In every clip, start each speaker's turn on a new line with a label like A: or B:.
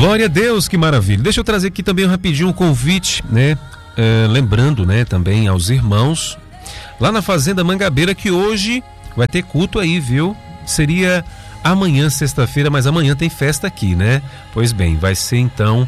A: Glória a Deus, que maravilha. Deixa eu trazer aqui também rapidinho um convite, né? Lembrando, né, também aos irmãos lá na Fazenda Mangabeira que hoje vai ter culto aí, viu? Seria amanhã, sexta-feira, mas amanhã tem festa aqui, né? Pois bem, vai ser então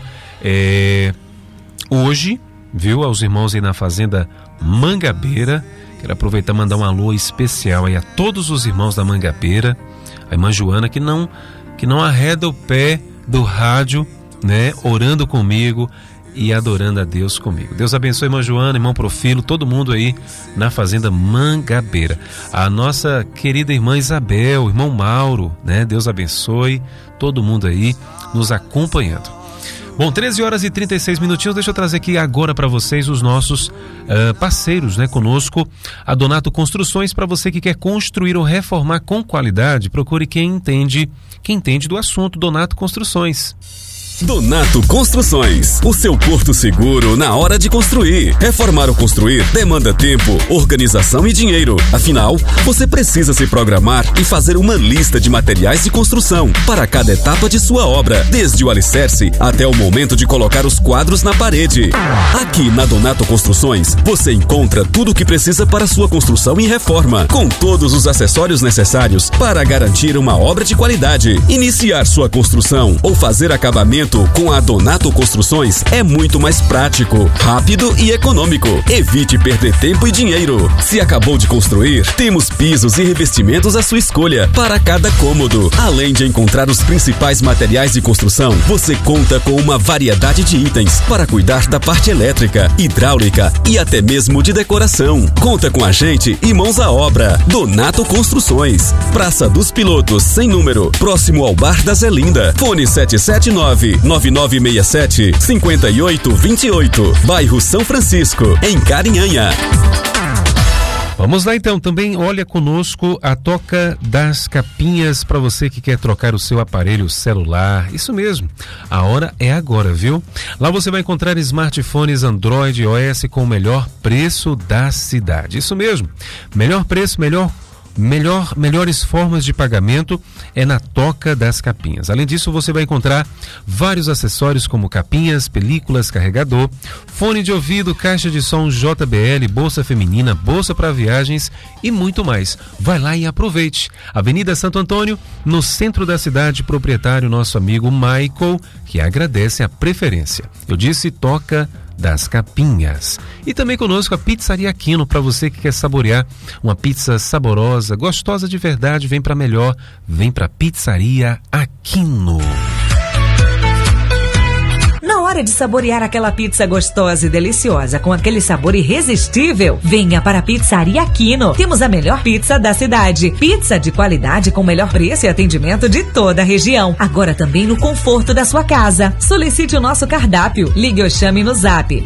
A: hoje, viu? Aos irmãos aí na Fazenda Mangabeira. Quero aproveitar e mandar um alô especial aí a todos os irmãos da Mangabeira. A irmã Joana que não arreda o pé do rádio, né? Orando comigo e adorando a Deus comigo. Deus abençoe, irmã Joana, irmão Profilo, todo mundo aí na Fazenda Mangabeira. A nossa querida irmã Isabel, irmão Mauro, né? Deus abençoe todo mundo aí nos acompanhando. Bom, 13 horas e 36 minutinhos, deixa eu trazer aqui agora para vocês os nossos parceiros, né? Conosco, a Donato Construções. Para você que quer construir ou reformar com qualidade, procure quem entende do assunto. Donato Construções.
B: Donato Construções, o seu porto seguro na hora de construir. Reformar ou construir demanda tempo, organização e dinheiro. Afinal, você precisa se programar e fazer uma lista de materiais de construção para cada etapa de sua obra, desde o alicerce até o momento de colocar os quadros na parede. Aqui na Donato Construções, você encontra tudo o que precisa para sua construção e reforma, com todos os acessórios necessários para garantir uma obra de qualidade. Iniciar sua construção ou fazer acabamento com a Donato Construções é muito mais prático, rápido e econômico. Evite perder tempo e dinheiro. Se acabou de construir, temos pisos e revestimentos à sua escolha para cada cômodo. Além de encontrar os principais materiais de construção, você conta com uma variedade de itens para cuidar da parte elétrica, hidráulica e até mesmo de decoração. Conta com a gente e mãos à obra. Donato Construções, Praça dos Pilotos, sem número, próximo ao Bar da Zelinda. Fone 779-9967-5828, bairro São Francisco, em Carinhanha.
A: Vamos lá então, também olha conosco a Toca das Capinhas para você que quer trocar o seu aparelho celular. Isso mesmo, a hora é agora, viu? Lá você vai encontrar smartphones Android e iOS com o melhor preço da cidade. Isso mesmo, melhor preço, melhores formas de pagamento é na Toca das Capinhas. Além disso, você vai encontrar vários acessórios como capinhas, películas, carregador, fone de ouvido, caixa de som JBL, bolsa feminina, bolsa para viagens e muito mais. Vai lá e aproveite. Avenida Santo Antônio, no centro da cidade, proprietário nosso amigo Michael, que agradece a preferência. Eu disse Toca das Capinhas. E também conosco a Pizzaria Aquino, para você que quer saborear uma pizza saborosa, gostosa de verdade, vem para melhor, vem para Pizzaria Aquino.
C: Na hora de saborear aquela pizza gostosa e deliciosa, com aquele sabor irresistível, venha para a Pizzaria Aquino. Temos a melhor pizza da cidade. Pizza de qualidade com o melhor preço e atendimento de toda a região. Agora também no conforto da sua casa. Solicite o nosso cardápio. Ligue ou chame no Zap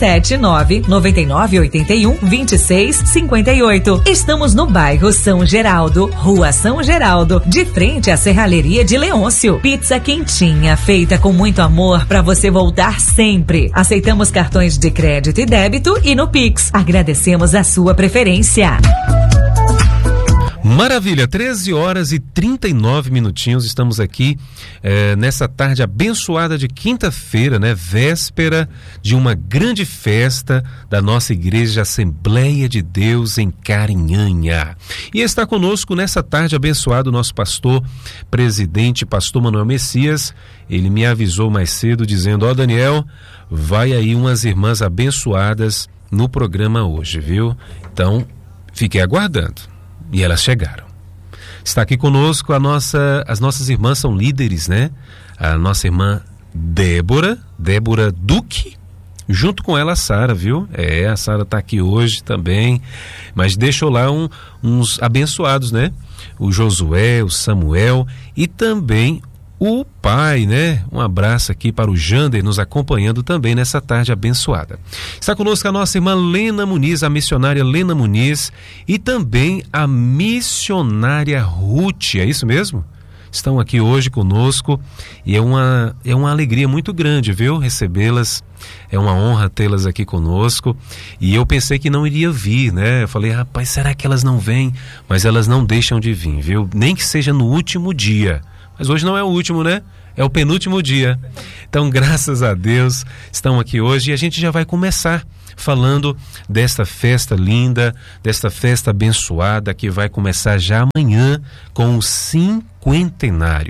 C: 779-9981-2658. Estamos no bairro São Geraldo, Rua São Geraldo, de frente à Serralheria de Leôncio. Pizza quentinha, feita com muito amor para você voltar sempre. Aceitamos cartões de crédito e débito e no Pix. Agradecemos a sua preferência.
A: Maravilha, 13 horas e 39 minutinhos, estamos aqui nessa tarde abençoada de quinta-feira, né? Véspera de uma grande festa da nossa igreja Assembleia de Deus em Carinhanha. E está conosco nessa tarde abençoada o nosso pastor, presidente, pastor Manuel Messias. Ele me avisou mais cedo dizendo, ó Daniel, vai aí umas irmãs abençoadas no programa hoje, viu? Então, fiquei aguardando. E elas chegaram. Está aqui conosco as nossas irmãs são líderes, né? A nossa irmã Débora Duque, junto com ela a Sara, viu? A Sara está aqui hoje também, mas deixou lá uns abençoados, né? O Josué, o Samuel e também o pai, né? Um abraço aqui para o Jander nos acompanhando também nessa tarde abençoada. Está conosco a nossa irmã Lena Muniz, a missionária Lena Muniz e também a missionária Ruth, é isso mesmo? Estão aqui hoje conosco e é uma alegria muito grande, viu? Recebê-las, é uma honra tê-las aqui conosco e eu pensei que não iria vir, né? Eu falei, rapaz, será que elas não vêm? Mas elas não deixam de vir, viu? Nem que seja no último dia. Mas hoje não é o último, né? É o penúltimo dia. Então, graças a Deus, estão aqui hoje e a gente já vai começar falando desta festa linda, desta festa abençoada que vai começar já amanhã com o cinquentenário.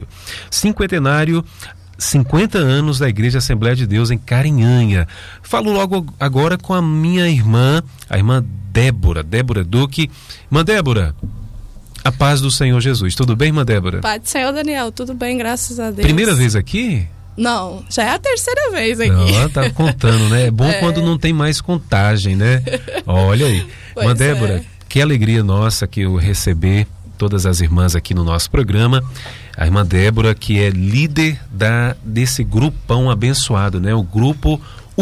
A: 50 anos da Igreja Assembleia de Deus em Carinhanha. Falo logo agora com a minha irmã, a irmã Débora Duque. Irmã Débora, a paz do Senhor Jesus. Tudo bem, irmã Débora?
D: Paz do Senhor, Daniel. Tudo bem, graças a Deus.
A: Primeira vez aqui?
D: Não, já é a terceira vez aqui.
A: Não, tá contando, né? É bom quando não tem mais contagem, né? Olha aí. Irmã Débora, que alegria nossa que eu receber todas as irmãs aqui no nosso programa. A irmã Débora, que é líder desse grupão abençoado, né? O grupo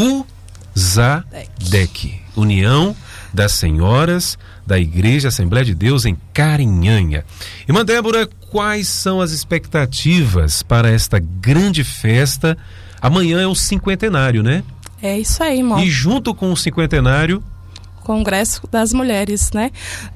A: UZADEC, União das Senhoras da Igreja Assembleia de Deus em Carinhanha. Irmã Débora, quais são as expectativas para esta grande festa? Amanhã é o cinquentenário, né?
D: É isso aí, irmão.
A: E junto com o cinquentenário,
D: Congresso das Mulheres, né?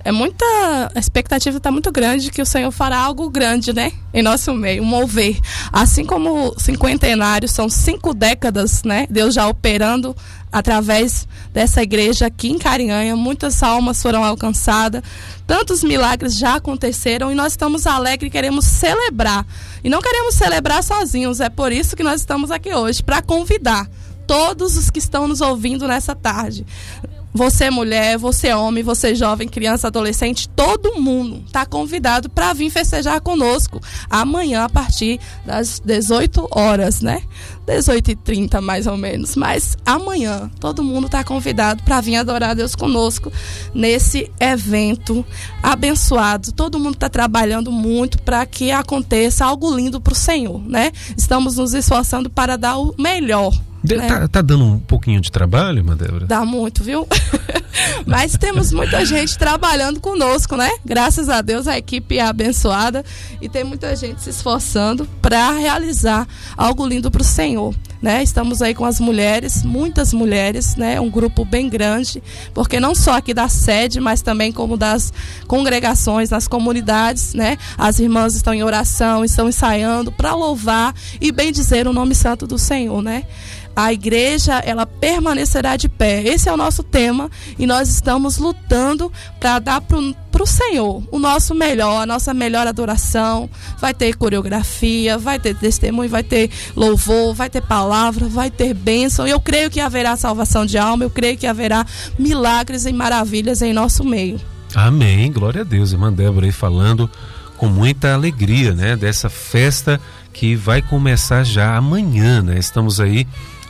D: A expectativa está muito grande que o Senhor fará algo grande, né? Em nosso meio, um mover. Assim como o cinquentenário são 5 décadas, né? Deus já operando através dessa igreja aqui em Carinhanha, muitas almas foram alcançadas, tantos milagres já aconteceram e nós estamos alegres e queremos celebrar. E não queremos celebrar sozinhos, é por isso que nós estamos aqui hoje, para convidar todos os que estão nos ouvindo nessa tarde. Você mulher, você homem, você jovem, criança, adolescente, todo mundo está convidado para vir festejar conosco amanhã a partir das 18 horas, né? 18h30 mais ou menos, mas amanhã todo mundo está convidado para vir adorar a Deus conosco nesse evento abençoado. Todo mundo está trabalhando muito para que aconteça algo lindo para o Senhor, né? Estamos nos esforçando para dar o melhor.
A: Tá dando um pouquinho de trabalho, irmã Débora?
D: Dá muito, viu? Mas temos muita gente trabalhando conosco, né? Graças a Deus a equipe é abençoada e tem muita gente se esforçando para realizar algo lindo para o Senhor, né? Estamos aí com as mulheres, muitas mulheres, né? Um grupo bem grande, porque não só aqui da sede, mas também como das congregações, nas comunidades, né? As irmãs estão em oração, estão ensaiando para louvar e bendizer o nome santo do Senhor, né? A igreja, ela permanecerá de pé. Esse é o nosso tema e nós estamos lutando para dar para o Senhor o nosso melhor, a nossa melhor adoração. Vai ter coreografia, vai ter testemunho, vai ter louvor, vai ter palavra, vai ter bênção. Eu creio que haverá salvação de alma, eu creio que haverá milagres e maravilhas em nosso meio. Amém, glória a Deus. Irmã Débora aí falando com muita alegria, né, dessa festa que vai começar já amanhã, né? Estamos aí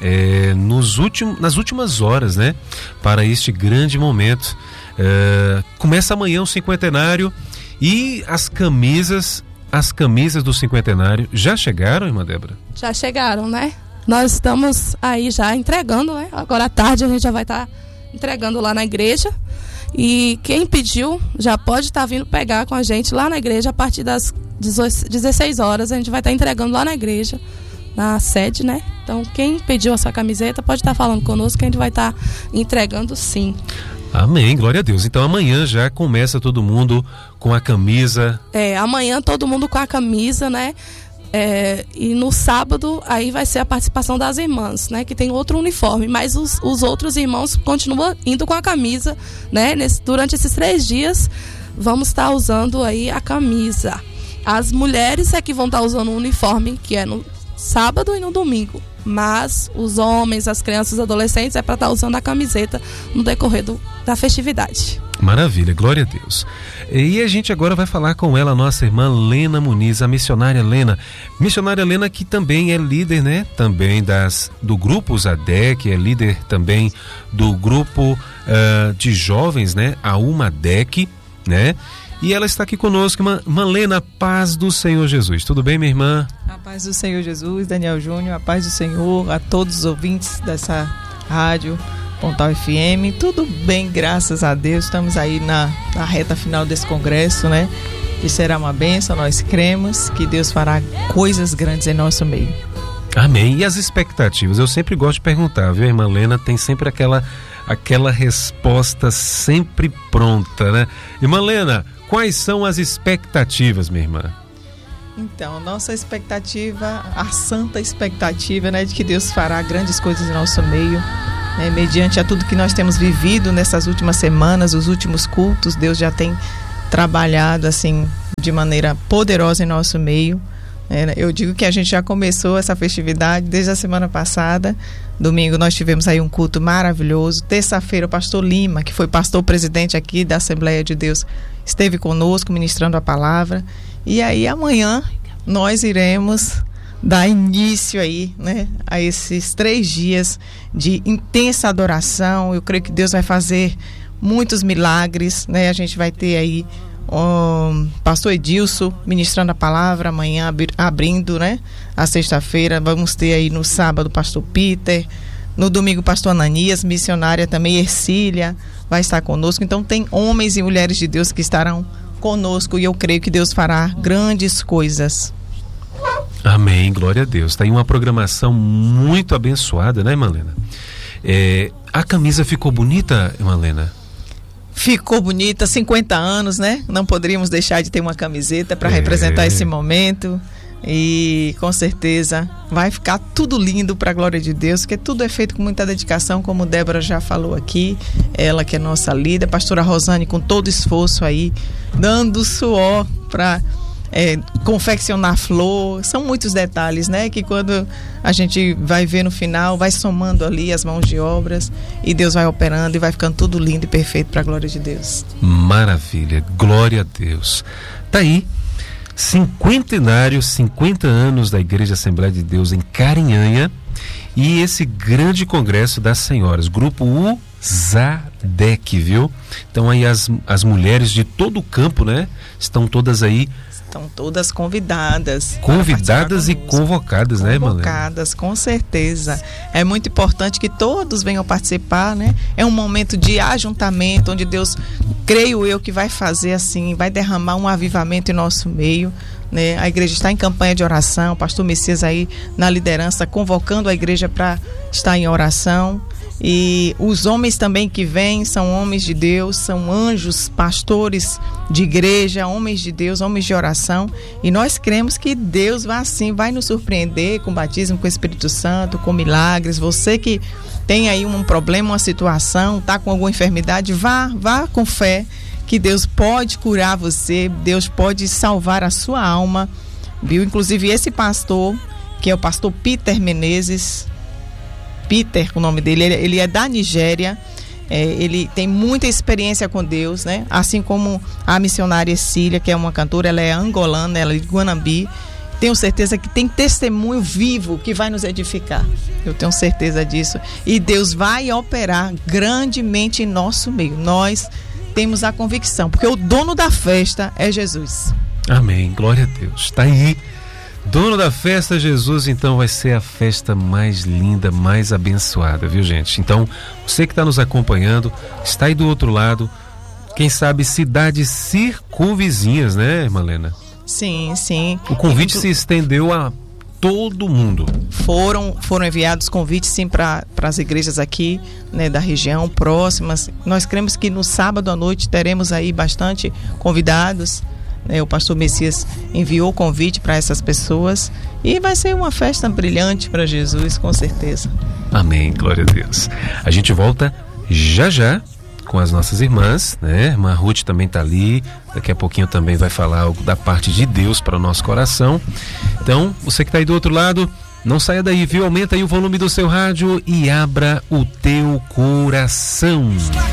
D: nas últimas horas, né, para este grande momento. Começa amanhã o cinquentenário e as camisas do cinquentenário já chegaram, irmã Débora? Já chegaram, né? Nós estamos aí já entregando, né? Agora à tarde a gente já vai estar entregando lá na igreja. E quem pediu já pode estar vindo pegar com a gente lá na igreja a partir das 16 horas. A gente vai estar entregando lá na igreja, na sede, né? Então quem pediu a sua camiseta pode estar falando conosco que a gente vai estar entregando sim. Amém, glória a Deus. Então amanhã já começa todo mundo com a camisa. Amanhã todo mundo com a camisa, né? E no sábado aí vai ser a participação das irmãs, né, que tem outro uniforme, mas os outros irmãos continuam indo com a camisa, né? Durante esses 3 dias vamos estar usando aí a camisa. As mulheres é que vão estar usando o uniforme, que é no sábado e no domingo, mas os homens, as crianças, os adolescentes é para estar usando a camiseta no decorrer da festividade. Maravilha, glória a Deus. E a gente agora vai falar com ela, nossa irmã Lena Muniz, a missionária Lena. Missionária Lena que também é líder, né? Também do grupo UZADEC, é líder também do grupo de jovens, né? A UMADEC, né? E ela está aqui conosco, irmã Lena, paz do Senhor Jesus. Tudo bem, minha irmã?
E: A paz do Senhor Jesus, Daniel Júnior, a paz do Senhor, a todos os ouvintes dessa rádio Pontal FM, tudo bem, graças a Deus. Estamos aí na reta final desse congresso, né? Que será uma bênção, nós cremos que Deus fará coisas grandes em nosso meio. Amém. E as expectativas? Eu sempre gosto de perguntar, viu? A irmã Lena tem sempre aquela resposta sempre pronta, né? Irmã Lena, quais são as expectativas, minha irmã? Então, nossa expectativa, a santa expectativa, né, de que Deus fará grandes coisas em nosso meio, né, mediante a tudo que nós temos vivido nessas últimas semanas, os últimos cultos, Deus já tem trabalhado assim de maneira poderosa em nosso meio. Eu digo que a gente já começou essa festividade desde a semana passada. Domingo nós tivemos aí um culto maravilhoso. Terça-feira o pastor Lima, que foi pastor presidente aqui da Assembleia de Deus, esteve conosco ministrando a palavra. E aí amanhã nós iremos dar início aí, né, a esses 3 dias de intensa adoração. Eu creio que Deus vai fazer muitos milagres, né? A gente vai ter aí pastor Edilson ministrando a palavra amanhã, abrindo, né, a sexta-feira. Vamos ter aí no sábado pastor Peter, no domingo pastor Ananias, missionária também Ercília vai estar conosco. Então tem homens e mulheres de Deus que estarão conosco e eu creio que Deus fará grandes coisas.
A: Amém, glória a Deus. Tá aí uma programação muito abençoada, né, Irmãlena? A camisa ficou bonita, Irmãlena?
E: Ficou bonita, 50 anos, né? Não poderíamos deixar de ter uma camiseta para representar esse momento. E com certeza vai ficar tudo lindo para a glória de Deus, porque tudo é feito com muita dedicação, como Débora já falou aqui, ela que é nossa líder, a pastora Rosane com todo esforço aí, dando suor para confeccionar flor. São muitos detalhes, né, que quando a gente vai ver no final, vai somando ali as mãos de obras e Deus vai operando e vai ficando tudo lindo e perfeito para a glória de Deus.
A: Maravilha, glória a Deus. Tá aí, 50 anos da Igreja Assembleia de Deus em Carinhanha e esse grande congresso das senhoras, grupo UZADEC, viu? Então aí as mulheres de todo o campo, né, estão todas aí.
E: Estão todas convidadas.
A: Convidadas e convocadas, né, Irmã?
E: Convocadas, com certeza. É muito importante que todos venham participar, né? É um momento de ajuntamento, onde Deus, creio eu, que vai fazer assim, vai derramar um avivamento em nosso meio, né? A igreja está em campanha de oração, o pastor Messias aí na liderança, convocando a igreja para estar em oração. E os homens também que vêm são homens de Deus, são anjos, pastores de igreja, homens de Deus, homens de oração. E nós cremos que Deus vai nos surpreender com o batismo, com o Espírito Santo, com milagres. Você que tem aí um problema, uma situação, está com alguma enfermidade, vá com fé que Deus pode curar você, Deus pode salvar a sua alma, viu? Inclusive esse pastor, que é o pastor Peter Menezes, Peter, o nome dele, ele é da Nigéria, ele tem muita experiência com Deus, né? Assim como a missionária Cília, que é uma cantora, ela é angolana, ela é de Guanambi. Tenho certeza que tem testemunho vivo que vai nos edificar. Eu tenho certeza disso. E Deus vai operar grandemente em nosso meio. Nós temos a convicção, porque o dono da festa é Jesus.
A: Amém, glória a Deus. Tá aí. Dono da festa, Jesus, então vai ser a festa mais linda, mais abençoada, viu, gente? Então, você que está nos acompanhando, está aí do outro lado, quem sabe cidades circunvizinhas, né, Irmãlena?
E: Sim, sim.
A: O convite se estendeu a todo mundo.
E: Foram enviados convites, sim, para as igrejas aqui, né, da região, próximas. Nós cremos que no sábado à noite teremos aí bastante convidados. O pastor Messias enviou o convite para essas pessoas e vai ser uma festa brilhante para Jesus, com certeza.
A: Amém, glória a Deus. A gente volta já com as nossas irmãs, né? Irmã Ruth também está ali, daqui a pouquinho também vai falar algo da parte de Deus para o nosso coração. Então, você que está aí do outro lado, não saia daí, viu? Aumenta aí o volume do seu rádio e abra o teu coração.